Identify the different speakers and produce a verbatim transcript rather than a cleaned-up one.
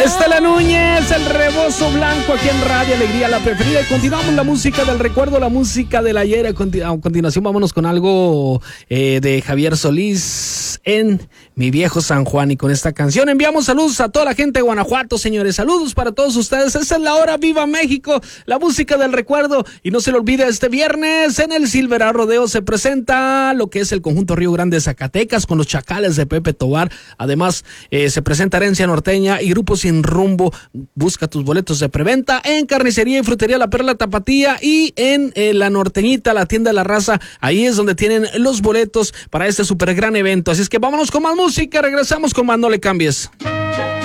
Speaker 1: Estela Núñez, el rebozo blanco aquí en Radio Alegría, la preferida. Y continuamos la música del recuerdo, la música del ayer. A continuación vámonos con algo eh, de Javier Solís en Mi Viejo San Juan. Y con esta canción enviamos saludos a toda la gente de Guanajuato, señores. Saludos para todos ustedes. Esta es la hora Viva México, la música del recuerdo. Y no se le olvide, este viernes en el Silvera Rodeo se presenta lo que es el conjunto Río Grande de Zacatecas con los Chacales de Pepe Tobar. Además, eh, se presenta Herencia Norteña y Grupo Sin Rumbo. Busca tus boletos de preventa en Carnicería y Frutería La Perla Tapatía y en eh, La Norteñita, la tienda de la raza. Ahí es donde tienen los boletos para este super gran evento. Así es que vámonos con más música. Regresamos con más No Le Cambies.